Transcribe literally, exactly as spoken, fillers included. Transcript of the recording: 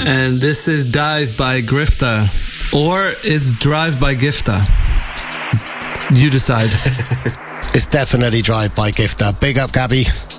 And this is Dive by Grifter. Or it's Drive by Gifter. You decide. It's definitely Drive by Gifter. Big up, Gabby.